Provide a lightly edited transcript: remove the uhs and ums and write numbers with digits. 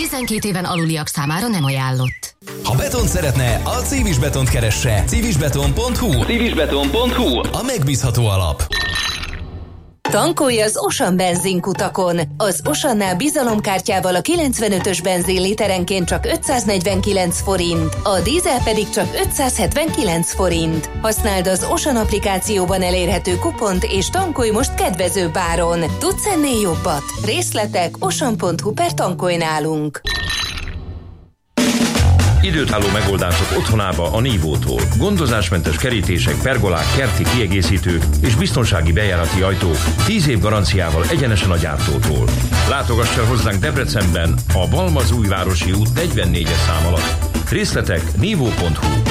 12 éven aluliak számára nem ajánlott. Ha betont szeretne, a Civis Betont keresse. civisbeton.hu. civisbeton.hu. A megbízható alap. Tankolj az Osan benzinkutakon. Az Osannál bizalomkártyával a 95-ös benzin literenként csak 549 forint, a dízel pedig csak 579 forint. Használd az Osan applikációban elérhető kupont és tankolj most kedvezőbb áron. Tudsz ennél jobbat? Részletek osan.hu/tankolj nálunk. Időtálló megoldások otthonába a Nívótól. Gondozásmentes kerítések, pergolák, kerti kiegészítők és biztonsági bejárati ajtók 10 év garanciával egyenesen a gyártótól. Látogass el hozzánk Debrecenben a Balmazújvárosi út 44-es szám alatt. Részletek nívó.hu.